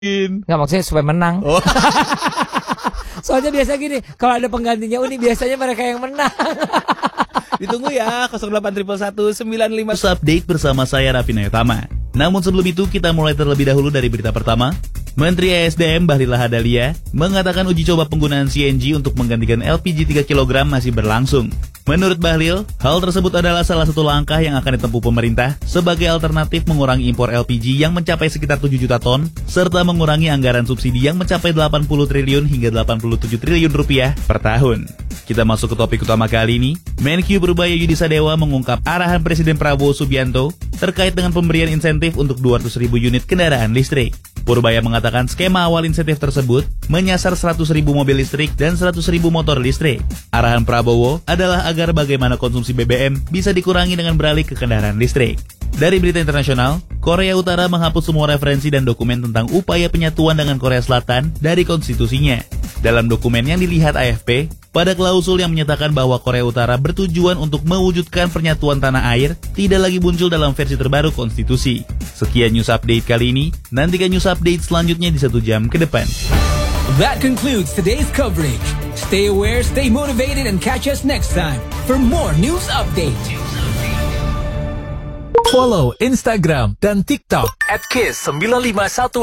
Nggak, maksudnya supaya menang. Oh. Soalnya biasa gini, kalau ada penggantinya Uni biasanya mereka yang menang. Ditunggu ya, 08111955 update bersama saya Raffi Nayotama. Namun sebelum itu kita mulai terlebih dahulu dari berita pertama. Menteri ESDM Bahlil Lahadalia mengatakan uji coba penggunaan CNG untuk menggantikan LPG 3 kg masih berlangsung. Menurut Bahlil, hal tersebut adalah salah satu langkah yang akan ditempuh pemerintah sebagai alternatif mengurangi impor LPG yang mencapai sekitar 7 juta ton, serta mengurangi anggaran subsidi yang mencapai 80 triliun hingga 87 triliun rupiah per tahun. Kita masuk ke topik utama kali ini. Menkyu Purbaya Yudisadewa mengungkap arahan Presiden Prabowo Subianto terkait dengan pemberian insentif untuk 200.000 unit kendaraan listrik. Purbaya mengatakan skema awal insentif tersebut menyasar 100.000 mobil listrik dan 100.000 motor listrik. Arahan Prabowo adalah agar bagaimana konsumsi BBM bisa dikurangi dengan beralih ke kendaraan listrik. Dari berita internasional, Korea Utara menghapus semua referensi dan dokumen tentang upaya penyatuan dengan Korea Selatan dari konstitusinya. Dalam dokumen yang dilihat AFP, pada klausul yang menyatakan bahwa Korea Utara bertujuan untuk mewujudkan penyatuan tanah air tidak lagi muncul dalam versi terbaru konstitusi. Sekian news update kali ini, nantikan news update selanjutnya di 1 jam ke depan. That concludes today's coverage. Stay aware, stay motivated, and catch us next time for more news updates. Follow Instagram dan TikTok @kiss951